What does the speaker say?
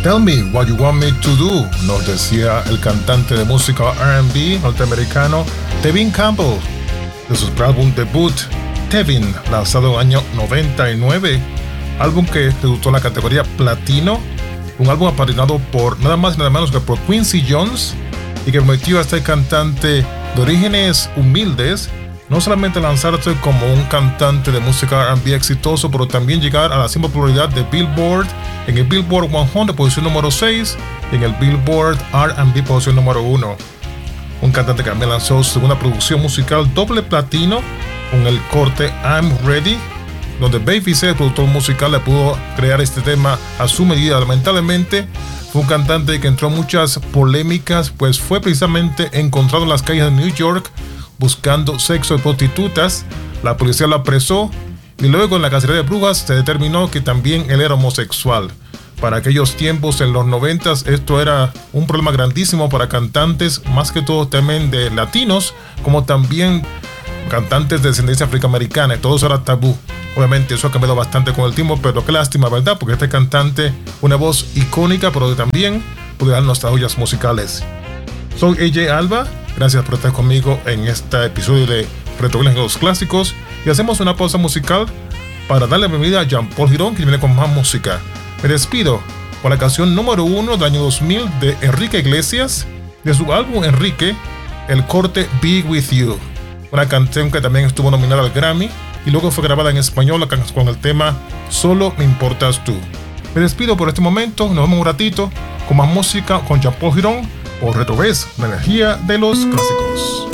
Tell Me What You Want Me to Do, nos decía el cantante de música R&B norteamericano Tevin Campbell, de su álbum debut, Tevin, lanzado en el año 99, álbum que debutó en la categoría platino, un álbum apadrinado por nada más y nada menos que por Quincy Jones, y que permitió a este cantante de orígenes humildes no solamente lanzarse como un cantante de música R&B exitoso, pero también llegar a la cima popularidad de Billboard, en el Billboard 100 posición número 6 y en el Billboard R&B posición número 1. Un cantante que también lanzó su segunda producción musical doble platino con el corte I'm Ready, donde Babyface, el productor musical, le pudo crear este tema a su medida. Lamentablemente fue un cantante que entró en muchas polémicas, pues fue precisamente encontrado en las calles de New York buscando sexo y prostitutas. La policía lo apresó y luego en la cacería de brujas se determinó que también él era homosexual. Para aquellos tiempos, en los 90s, esto era un problema grandísimo para cantantes, más que todo también de latinos, como también cantantes de descendencia afroamericana, y todo eso era tabú. Obviamente eso ha cambiado bastante con el tiempo, pero qué lástima, ¿verdad? Porque este cantante, una voz icónica, pero también puede dar nuestras joyas musicales. Soy AJ Alba, gracias por estar conmigo en este episodio de Retroguilas en los Clásicos, y hacemos una pausa musical para darle la bienvenida a Jean-Paul Girón, que viene con más música. Me despido con la canción número 1 del año 2000 de Enrique Iglesias, de su álbum Enrique, el corte Be With You, una canción que también estuvo nominada al Grammy y luego fue grabada en español con el tema Solo Me Importas Tú. Me despido por este momento, nos vemos un ratito con más música con Jean-Paul Girón por Retroguilas, la energía de los clásicos.